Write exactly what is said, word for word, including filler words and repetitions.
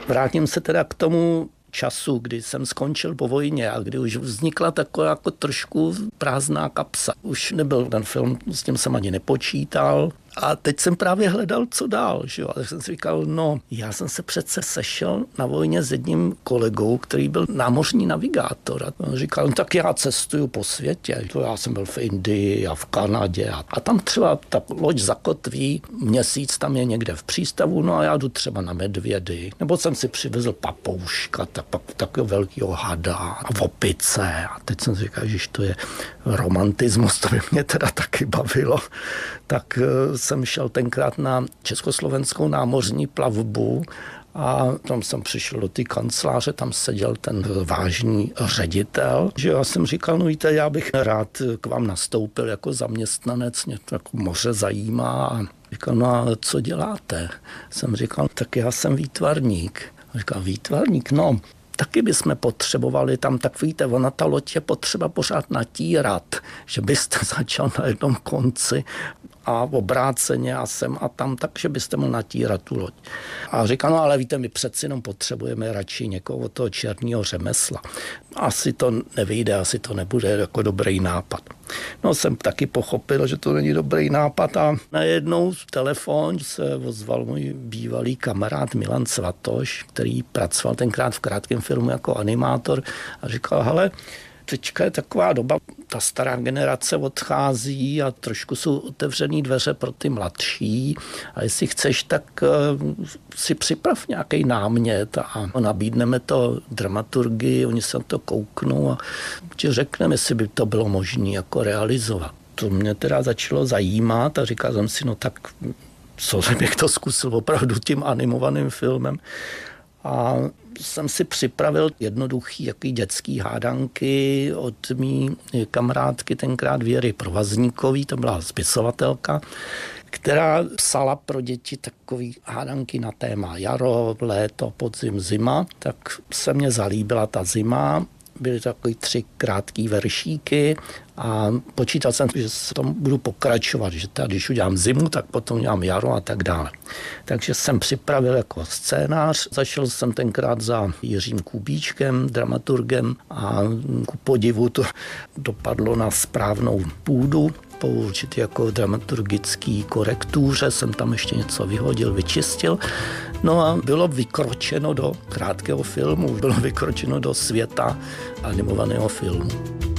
Vrátím se teda k tomu času, kdy jsem skončil po vojně a kdy už vznikla taková jako trošku prázdná kapsa. Už nebyl ten film, s tím jsem ani nepočítal. A teď jsem právě hledal, co dál. Že jo? A tak jsem si říkal, no, já jsem se přece sešel na vojně s jedním kolegou, který byl námořní navigátor. A on říkal, no, tak já cestuju po světě. To já jsem byl v Indii a v Kanadě. A, a tam třeba ta loď zakotví, měsíc tam je někde v přístavu, no a já jdu třeba na medvědy. Nebo jsem si přivezl papouška, tak, pak takového velkého hada a opice. A teď jsem si říkal, že to je romantismus, to by mě teda taky bavilo. Tak jsem šel tenkrát na československou námořní plavbu a tam jsem přišel do té kanceláře, tam seděl ten vážný ředitel, že já jsem říkal, no víte, já bych rád k vám nastoupil jako zaměstnanec, mě to jako moře zajímá. A říkal, no a co děláte? Jsem říkal, tak já jsem výtvarník. A říkal, výtvarník, no, taky bychom potřebovali tam, tak víte, ona ta loď je potřeba pořád natírat, že byste začal na jednom konci a obráceně a sem a tam, takže byste mohl natírat tu loď. A říká, no ale víte, my přeci jenom potřebujeme radši někoho od toho černého řemesla. Asi to nevyjde, asi to nebude jako dobrý nápad. No jsem taky pochopil, že to není dobrý nápad a najednou telefon se ozval můj bývalý kamarád Milan Svatoš, který pracoval tenkrát v krátkém filmu jako animátor a říkal, hele, teďka je taková doba, ta stará generace odchází a trošku jsou otevřený dveře pro ty mladší a jestli chceš, tak si připrav nějaký námět a nabídneme to dramaturgii, oni se na to kouknou a ti řekneme, jestli by to bylo možné jako realizovat. To mě teda začalo zajímat a říkal jsem si, no tak co bych to zkusil opravdu tím animovaným filmem. A jsem si připravil jednoduchý jaký dětský hádanky od mý kamarádky tenkrát Věry Provazníkový, to byla spisovatelka, která psala pro děti takový hádanky na téma jaro, léto, podzim, zima. Tak se mně zalíbila ta zima, byly takový tři krátký veršíky a počítal jsem, že se tom budu pokračovat, že tady, když udělám zimu, tak potom udělám jaro a tak dále. Takže jsem připravil jako scénář, zašel jsem tenkrát za Jiřím Kubíčkem, dramaturgem a ku podivu to dopadlo na správnou půdu. Po určitě jako dramaturgický korektuře jsem tam ještě něco vyhodil, vyčistil. No a bylo vykročeno do krátkého filmu, bylo vykročeno do světa animovaného filmu.